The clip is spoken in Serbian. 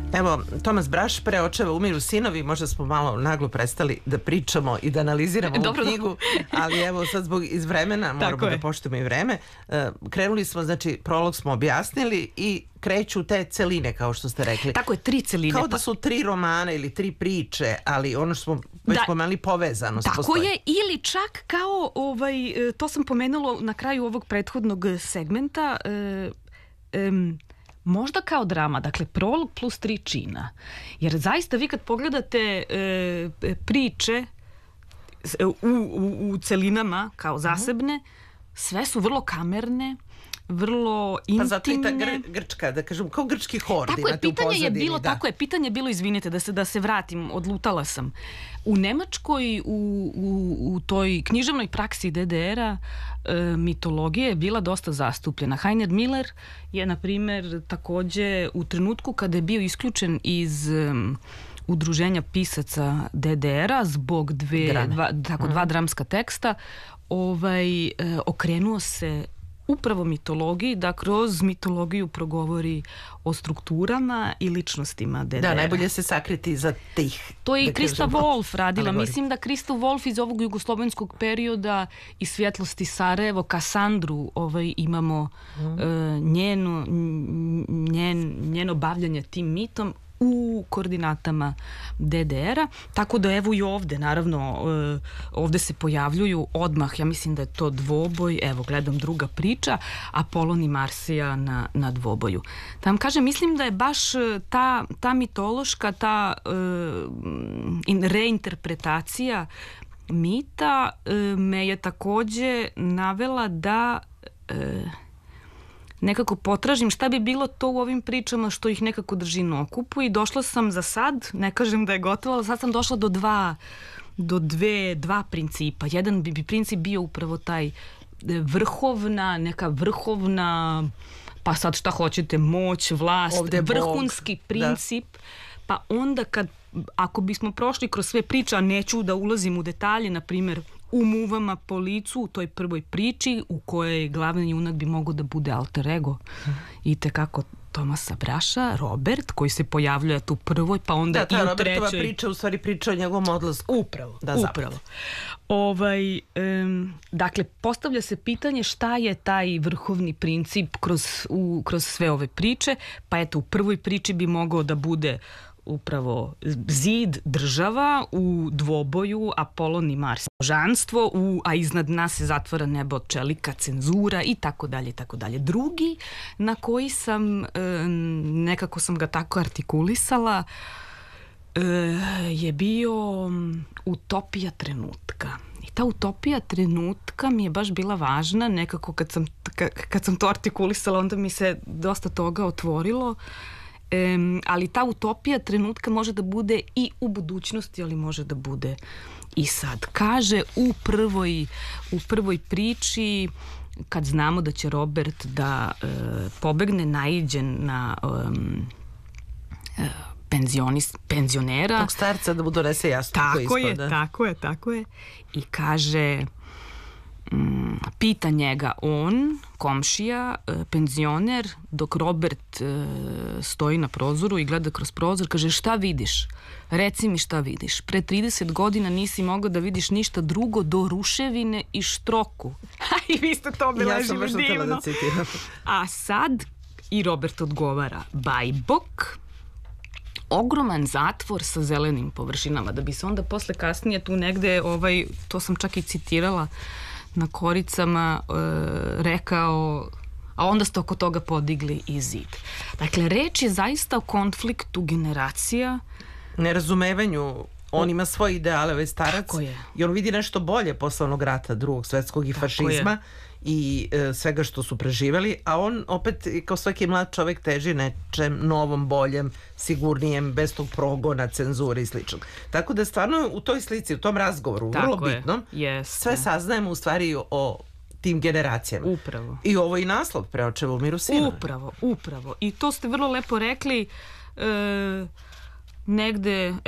Evo, Tomas Braš, Pre očeva umiru sinovi, možda smo malo naglo prestali da pričamo i da analiziramo ovu knjigu, ali evo sad zbog iz vremena moramo da poštujemo i vreme. Krenuli smo, znači prolog smo objasnili i kreću te celine, kao što ste rekli. Tako je, 3 celine. Kao da su 3 romana ili 3 priče, ali ono što smo već pomenuli, povezanost tako postoji. Je, ili čak kao, to sam pomenula na kraju ovog prethodnog segmenta, možda kao drama, dakle prolog plus 3 čina. Jer zaista vi kad pogledate priče u celinama kao zasebne, sve su vrlo kamerne, vrlo intimne. Pa zato i ta grčka, da kažem, kao grčki hor. Tako je, pitanje je bilo, izvinite, da se vratim, odlutala sam. U Nemačkoj, u toj književnoj praksi DDR-a, mitologija je bila dosta zastupljena. Heiner Miller je, na primjer, takođe u trenutku kada je bio isključen iz udruženja pisaca DDR-a zbog dva dramska teksta, okrenuo se upravo mitologiji, da kroz mitologiju progovori o strukturama i ličnostima DDR-a. Da, najbolje se sakriti za tih. To je i Krista Wolf radila. Mislim da Krista Wolf iz ovog jugoslovenskog perioda i Svjetlosti Sarajevo, Kasandru, imamo njeno bavljanje tim mitom u koordinatama DDR-a, tako da evo i ovde, naravno, ovde se pojavljuju odmah, ja mislim da je to dvoboj, evo gledam druga priča, Apolon i Marsija na dvoboju. Da vam kažem, mislim da je baš ta mitološka, ta reinterpretacija mita me je takođe navela da nekako potražim šta bi bilo to u ovim pričama što ih nekako drži na okupu i došla sam za sad, ne kažem da je gotovo, ali sad sam došla do dva principa. Jedan bi princip bio upravo taj neka vrhovna, pa sad šta hoćete, moć, vlast, vrhunski princip, pa onda ako bismo prošli kroz sve priče, a neću da ulazim u detalje, na primjer, u Muvama po licu, u toj prvoj priči u kojoj glavni junak bi mogao da bude alter ego i tekako Tomasa Braša, Robert, koji se pojavljuje tu prvoj, pa onda i u trećoj. Da, ta Robertova priča u stvari priča o njegovom odlasku. Upravo. Dakle, postavlja se pitanje šta je taj vrhovni princip kroz sve ove priče, pa eto, u prvoj priči bi mogao da bude upravo zid, država, u dvoboju Apolon i Mars, božanstvo, a iznad nas se zatvara nebo od čelika, cenzura i tako dalje, i tako dalje. Drugi, na koji sam, nekako sam ga tako artikulisala, je bio utopija trenutka. I ta utopija trenutka mi je baš bila važna, nekako kad sam to artikulisala, onda mi se dosta toga otvorilo. Ali ta utopija trenutka može da bude i u budućnosti, ali može da bude i sad. Kaže u prvoj priči, kad znamo da će Robert da pobegne, naiđen na penzionera. Tog starca da mu donese jasno koji ispada. Tako je. I kaže, pita njega on, komšija, penzioner, dok Robert stoji na prozoru i gleda kroz prozor, kaže, šta vidiš? Reci mi šta vidiš. Pre 30 godina nisi mogao da vidiš ništa drugo do ruševine i štroku. I vi ste to obeležili divno. Da citiram. A sad i Robert odgovara, Bajbok, ogroman zatvor sa zelenim površinama, da bi se onda posle kasnije tu negde, to sam čak i citirala, na koricama rekao, a onda ste oko toga podigli i zid. Dakle, reč je zaista o konfliktu generacija. Nerazumevanju, on ima svoje ideale, ovaj starac, i on vidi nešto bolje posle onog rata Drugog svetskog i fašizma i svega što su preživeli, a on opet, kao svaki mlad čovek, teži nečem novom, boljem, sigurnijem, bez tog progona, cenzure i sličnog. Tako da stvarno u toj slici, u tom razgovoru, vrlo bitno, sve saznajemo u stvari o tim generacijama. Upravo. I ovo i naslov Pre očeva umiru sinovi. Upravo. I to ste vrlo lepo rekli, negde